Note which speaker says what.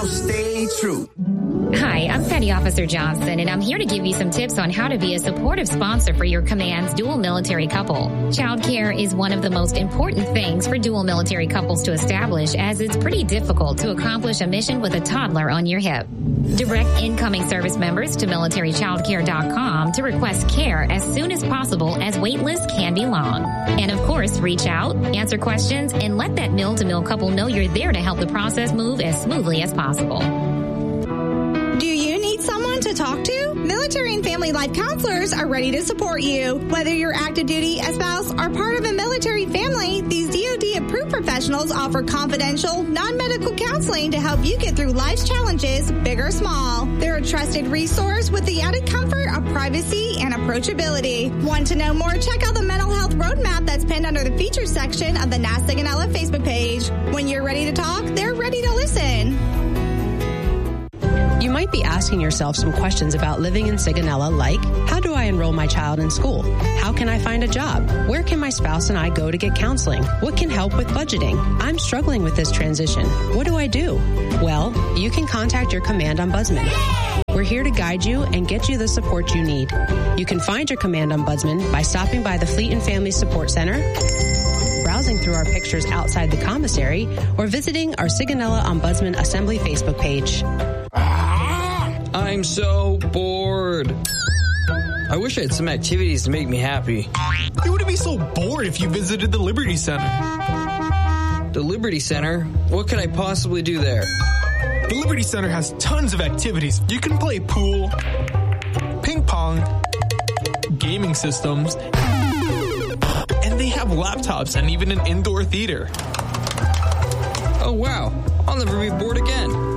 Speaker 1: Now stay true.
Speaker 2: Hi, I'm Petty Officer Johnson, and I'm here to give you some tips on how to be a supportive sponsor for your command's dual military couple. Childcare is one of the most important things for dual military couples to establish, as it's pretty difficult to accomplish a mission with a toddler on your hip. Direct incoming service members to militarychildcare.com to request care as soon as possible, as wait lists can be long. And of course, reach out, answer questions, and let that mill-to-mill couple know you're there to help the process move as smoothly as possible.
Speaker 3: Do you need someone to talk to? Military and Family Life Counselors are ready to support you. Whether you're active duty, a spouse, or part of a military family, these DoD-approved professionals offer confidential, non-medical counseling to help you get through life's challenges, big or small. They're a trusted resource with the added comfort of privacy and approachability. Want to know more? Check out the mental health roadmap that's pinned under the features section of the NAS Sigonella Facebook page. When you're ready to talk, they're ready to listen.
Speaker 4: You might be asking yourself some questions about living in Sigonella, like, how do I enroll my child in school? How can I find a job? Where can my spouse and I go to get counseling? What can help with budgeting? I'm struggling with this transition. What do I do? Well, you can contact your command ombudsman. We're here to guide you and get you the support you need. You can find your command ombudsman by stopping by the Fleet and Family Support Center, browsing through our pictures outside the commissary, or visiting our Sigonella Ombudsman Assembly Facebook page.
Speaker 5: I'm so bored. I wish I had some activities to make me happy.
Speaker 6: You wouldn't be so bored if you visited the Liberty Center.
Speaker 5: The Liberty Center? What could I possibly do there?
Speaker 6: The Liberty Center has tons of activities. You can play pool, ping pong, gaming systems, and they have laptops and even an indoor theater.
Speaker 5: Oh, wow. I'll never be bored again.